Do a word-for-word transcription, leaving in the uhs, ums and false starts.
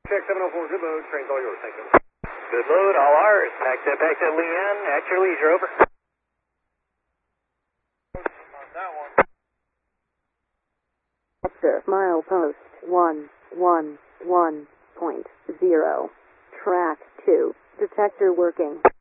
Check seven oh four, good load. Train's all yours, thank you. Good load, all ours. Pack that, pack that, Leanne. At your leisure, over. On that one. Vector, milepost one one one point zero. Track two. Detector working.